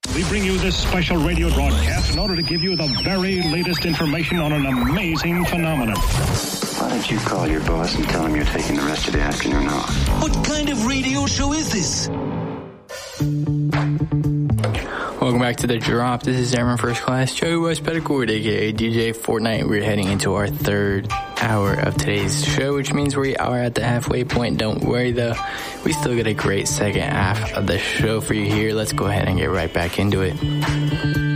We bring you this special radio broadcast in order to give you the very latest information on an amazing phenomenon. Why don't you call your boss and tell him you're taking the rest of the afternoon off? What kind of radio show is this? Welcome back to The Drop. This is Airman First Class Joey West Petticord, a.k.a. DJ Fortnite. We're heading into our third hour of today's show, which means we are at the halfway point. Don't worry, though. We still get a great second half of the show for you here. Let's go ahead and get right back into it.